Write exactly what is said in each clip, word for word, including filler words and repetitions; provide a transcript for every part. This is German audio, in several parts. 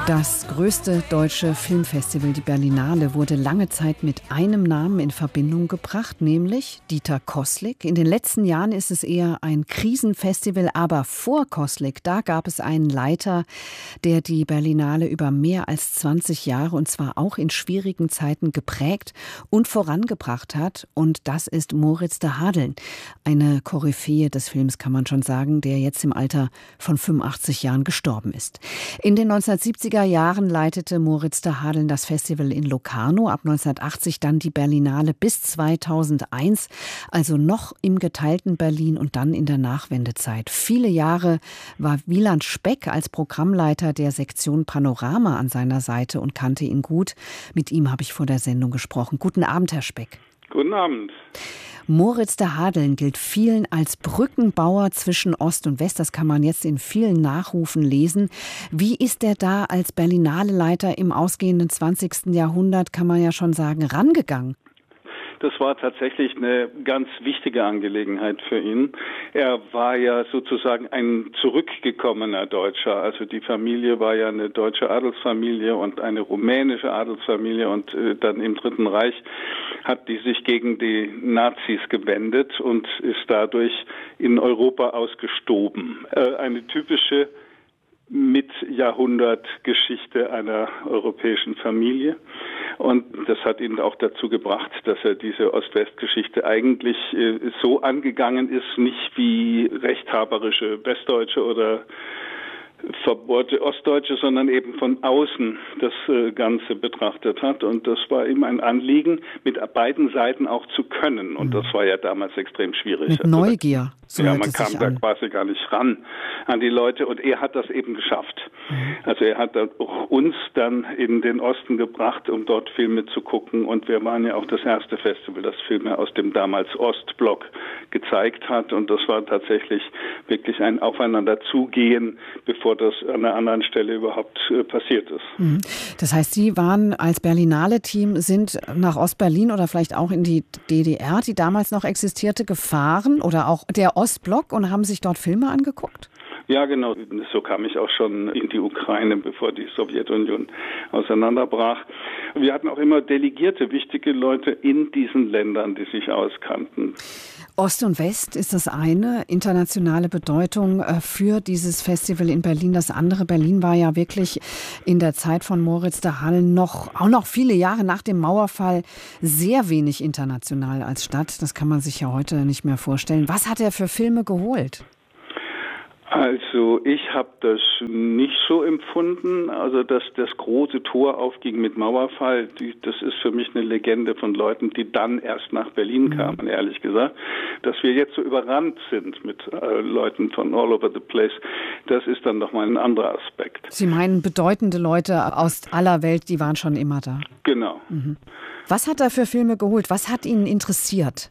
Das größte deutsche Filmfestival, die Berlinale, wurde lange Zeit mit einem Namen in Verbindung gebracht, nämlich Dieter Koslik. In den letzten Jahren ist es eher ein Krisenfestival, aber vor Koslik, da gab es einen Leiter, der die Berlinale über mehr als zwanzig Jahre, und zwar auch in schwierigen Zeiten, geprägt und vorangebracht hat. Und das ist Moritz de Hadeln, eine Koryphäe des Films, kann man schon sagen, der jetzt im Alter von fünfundachtzig Jahren gestorben ist. In den neunzehnhundertsiebziger Jahren leitete Moritz de Hadeln das Festival in Locarno, ab neunzehnhundertachtzig dann die Berlinale bis zweitausendeins, also noch im geteilten Berlin und dann in der Nachwendezeit. Viele Jahre war Wieland Speck als Programmleiter der Sektion Panorama an seiner Seite und kannte ihn gut. Mit ihm habe ich vor der Sendung gesprochen. Guten Abend, Herr Speck. Guten Abend. Moritz de Hadeln gilt vielen als Brückenbauer zwischen Ost und West. Das kann man jetzt in vielen Nachrufen lesen. Wie ist er da als Berlinale-Leiter im ausgehenden zwanzigsten Jahrhundert, kann man ja schon sagen, rangegangen? Das war tatsächlich eine ganz wichtige Angelegenheit für ihn. Er war ja sozusagen ein zurückgekommener Deutscher. Also die Familie war ja eine deutsche Adelsfamilie und eine rumänische Adelsfamilie. Und äh, dann im Dritten Reich hat die sich gegen die Nazis gewendet und ist dadurch in Europa ausgestoben. Äh, eine typische mit Jahrhundertgeschichte einer europäischen Familie. Und das hat ihn auch dazu gebracht, dass er diese Ost-West-Geschichte eigentlich äh, so angegangen ist, nicht wie rechthaberische Westdeutsche oder verbohrte Ostdeutsche, sondern eben von außen das äh, Ganze betrachtet hat. Und das war ihm ein Anliegen, mit beiden Seiten auch zu können. Und das war ja damals extrem schwierig. Mit Neugier. So ja, man kam da quasi gar nicht ran an die Leute. Und er hat das eben geschafft. Mhm. Also er hat auch uns dann in den Osten gebracht, um dort Filme zu gucken. Und wir waren ja auch das erste Festival, das Filme aus dem damals Ostblock gezeigt hat. Und das war tatsächlich wirklich ein Aufeinanderzugehen, bevor das an einer anderen Stelle überhaupt äh, passiert ist. Das heißt, Sie waren als Berlinale-Team, sind nach Ostberlin oder vielleicht auch in die D D R, die damals noch existierte, gefahren oder auch der Ostblock und haben sich dort Filme angeguckt? Ja, genau. So kam ich auch schon in die Ukraine, bevor die Sowjetunion auseinanderbrach. Wir hatten auch immer delegierte, wichtige Leute in diesen Ländern, die sich auskannten. Ost und West ist das eine, internationale Bedeutung für dieses Festival in Berlin. Das andere, Berlin war ja wirklich in der Zeit von Moritz de Hadeln noch, auch noch viele Jahre nach dem Mauerfall, sehr wenig international als Stadt. Das kann man sich ja heute nicht mehr vorstellen. Was hat er für Filme geholt? Also ich habe das nicht so empfunden, also dass das große Tor aufging mit Mauerfall, die, das ist für mich eine Legende von Leuten, die dann erst nach Berlin kamen, ehrlich gesagt. Dass wir jetzt so überrannt sind mit äh, Leuten von all over the place, das ist dann nochmal ein anderer Aspekt. Sie meinen bedeutende Leute aus aller Welt, die waren schon immer da? Genau. Mhm. Was hat er für Filme geholt? Was hat ihn interessiert?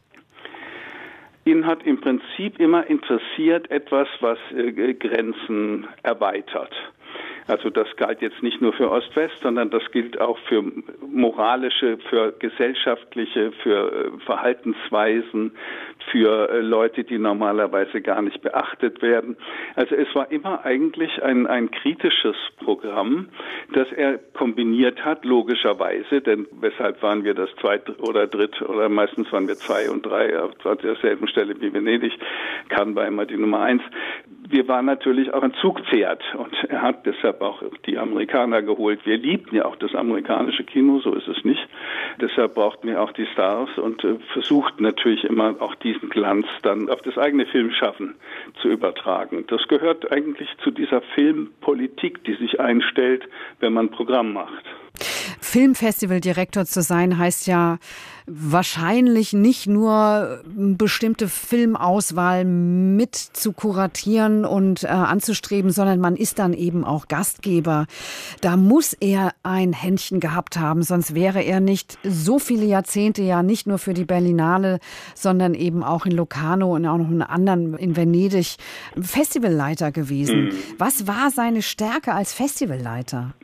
Ihn hat im Prinzip immer interessiert etwas, was äh, Grenzen erweitert. Also das galt jetzt nicht nur für Ost-West, sondern das gilt auch für moralische, für gesellschaftliche, für äh, Verhaltensweisen, für äh, Leute, die normalerweise gar nicht beachtet werden. Also es war immer eigentlich ein, ein kritisches Programm, das er kombiniert hat, logischerweise, denn weshalb waren wir das zweit oder dritt oder meistens waren wir zwei und drei auf derselben Stelle wie Venedig, Cannes war immer die Nummer eins. Wir waren natürlich auch ein Zugpferd und er hat deshalb auch die Amerikaner geholt. Wir liebten ja auch das amerikanische Kino, so ist es nicht. Deshalb brauchten wir auch die Stars und äh, versuchten natürlich immer auch diesen Glanz dann auf das eigene Filmschaffen zu übertragen. Das gehört eigentlich zu dieser Filmpolitik, die sich einstellt, wenn man Programm macht. Filmfestivaldirektor zu sein heißt ja wahrscheinlich nicht nur bestimmte Filmauswahl mit zu kuratieren und äh, anzustreben, sondern man ist dann eben auch Gastgeber. Da muss er ein Händchen gehabt haben, sonst wäre er nicht so viele Jahrzehnte ja nicht nur für die Berlinale, sondern eben auch in Locarno und auch noch in anderen, in Venedig, Festivalleiter gewesen. Mhm. Was war seine Stärke als Festivalleiter?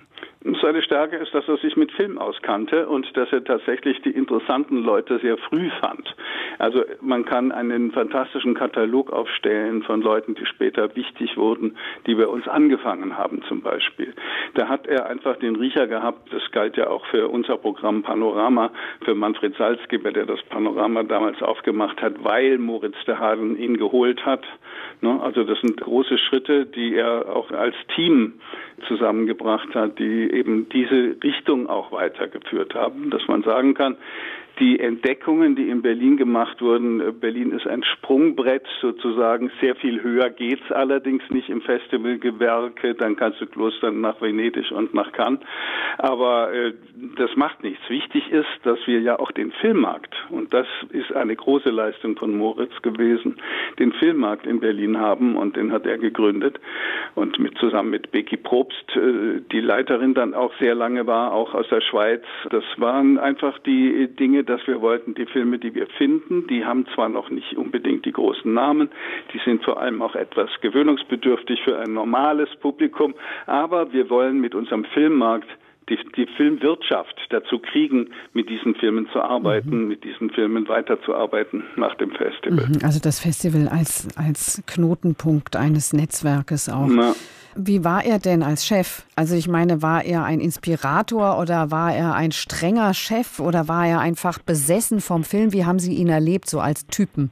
Seine Stärke ist, dass er sich mit Film auskannte und dass er tatsächlich die interessanten Leute sehr früh fand. Also man kann einen fantastischen Katalog aufstellen von Leuten, die später wichtig wurden, die bei uns angefangen haben zum Beispiel. Da hat er einfach den Riecher gehabt, das galt ja auch für unser Programm Panorama, für Manfred Salzgeber, der das Panorama damals aufgemacht hat, weil Moritz de Hadeln ihn geholt hat. Also das sind große Schritte, die er auch als Team zusammengebracht hat, die eben diese Richtung auch weitergeführt haben, dass man sagen kann, die Entdeckungen, die in Berlin gemacht wurden, Berlin ist ein Sprungbrett sozusagen, sehr viel höher geht's allerdings nicht im Festivalgewerke, dann kannst du klostern nach Venedig und nach Cannes, aber äh, das macht nichts. Wichtig ist, dass wir ja auch den Filmmarkt, und das ist eine große Leistung von Moritz gewesen, den Filmmarkt in Berlin haben, und den hat er gegründet und mit, zusammen mit Becky Probst, äh, die Leiterin dann auch sehr lange war, auch aus der Schweiz. Das waren einfach die Dinge, dass wir wollten, die Filme, die wir finden, die haben zwar noch nicht unbedingt die großen Namen, die sind vor allem auch etwas gewöhnungsbedürftig für ein normales Publikum, aber wir wollen mit unserem Filmmarkt die, die Filmwirtschaft dazu kriegen, mit diesen Filmen zu arbeiten, mhm. mit diesen Filmen weiterzuarbeiten nach dem Festival. Also das Festival als, als Knotenpunkt eines Netzwerkes auch. Na. Wie war er denn als Chef? Also ich meine, war er ein Inspirator oder war er ein strenger Chef oder war er einfach besessen vom Film? Wie haben Sie ihn erlebt, so als Typen?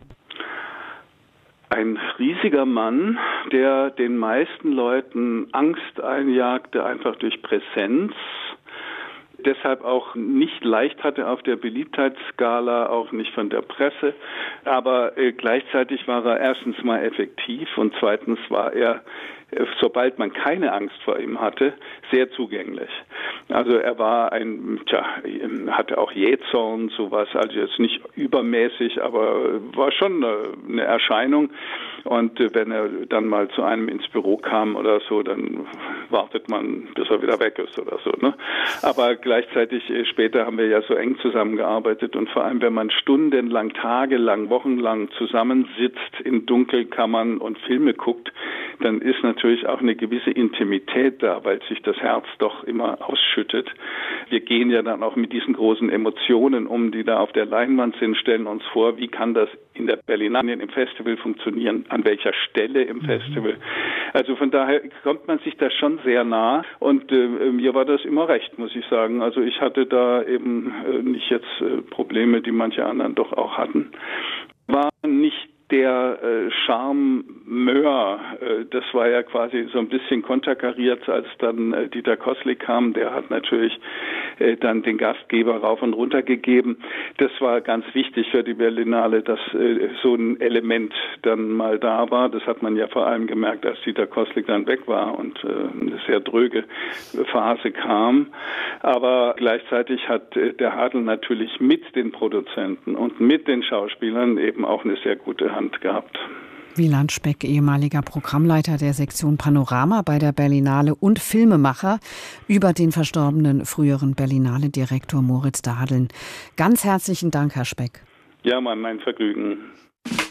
Ein riesiger Mann, der den meisten Leuten Angst einjagte, einfach durch Präsenz. Deshalb auch nicht leicht hatte auf der Beliebtheitsskala, auch nicht von der Presse. Aber äh, gleichzeitig war er erstens mal effektiv und zweitens war er, äh, sobald man keine Angst vor ihm hatte, sehr zugänglich. Also er war ein, tja, hatte auch Jähzorn, sowas, also jetzt nicht übermäßig, aber war schon eine, eine Erscheinung. Und äh, wenn er dann mal zu einem ins Büro kam oder so, dann wartet man, bis er wieder weg ist oder so. Ne? Aber gleichzeitig äh, später haben wir ja so eng zusammengearbeitet und vor allem, wenn man stundenlang, tagelang, wochenlang zusammensitzt in Dunkelkammern und Filme guckt, dann ist natürlich auch eine gewisse Intimität da, weil sich das Herz doch immer ausschüttet. Wir gehen ja dann auch mit diesen großen Emotionen um, die da auf der Leinwand sind, stellen uns vor, wie kann das in der Berlinale im Festival funktionieren, an welcher Stelle im Festival. Also von daher kommt man sich da schon sehr nah und äh, mir war das immer recht, muss ich sagen. Also ich hatte da eben äh, nicht jetzt äh, Probleme, die manche anderen doch auch hatten. War nicht der äh, Charmeur, äh, das war ja quasi so ein bisschen konterkariert, als dann äh, Dieter Koslik kam, der hat natürlich äh, dann den Gastgeber rauf und runter gegeben. Das war ganz wichtig für die Berlinale, dass äh, so ein Element dann mal da war. Das hat man ja vor allem gemerkt, als Dieter Koslik dann weg war und äh, eine sehr dröge Phase kam. Aber gleichzeitig hat äh, der Hadl natürlich mit den Produzenten und mit den Schauspielern eben auch eine sehr gute Hand gehabt. Wieland Speck, ehemaliger Programmleiter der Sektion Panorama bei der Berlinale und Filmemacher, über den verstorbenen früheren Berlinale-Direktor Moritz de Hadeln. Ganz herzlichen Dank, Herr Speck. Ja, Mann, mein Vergnügen.